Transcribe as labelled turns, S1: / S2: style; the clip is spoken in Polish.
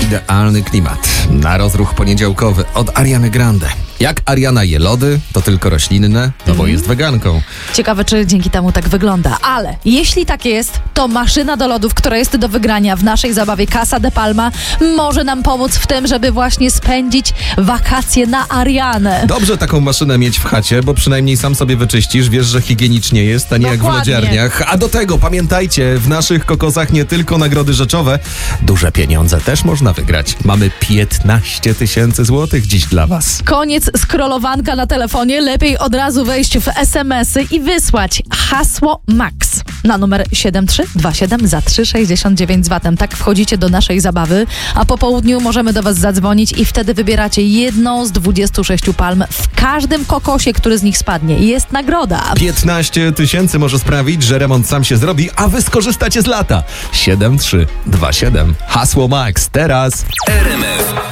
S1: idealny klimat na rozruch poniedziałkowy od Ariany Grande. Jak Ariana je lody, to tylko roślinne, no bo jest weganką.
S2: Ciekawe, czy dzięki temu tak wygląda. Ale jeśli tak jest, to maszyna do lodów, która jest do wygrania w naszej zabawie Casa de Palma, może nam pomóc w tym, żeby właśnie spędzić wakacje na Arianę.
S1: Dobrze taką maszynę mieć w chacie, bo przynajmniej sam sobie wyczyścisz, wiesz, że higienicznie jest, a nie jak w lodziarniach. A do tego pamiętajcie, w naszych kokosach nie tylko nagrody rzeczowe, duże pieniądze też można wygrać. Mamy 15 000 złotych dziś dla was.
S2: Koniec scrollowanka na telefonie, lepiej od razu wejść w SMS-y i wysłać hasło MAX na numer 7327 za 3,69 z VAT-em. Tak wchodzicie do naszej zabawy, a po południu możemy do was zadzwonić i wtedy wybieracie jedną z 26 palm. W każdym kokosie, który z nich spadnie, jest nagroda.
S1: 15 000 może sprawić, że remont sam się zrobi, a wy skorzystacie z lata. 7327. Hasło MAX teraz.
S3: RMF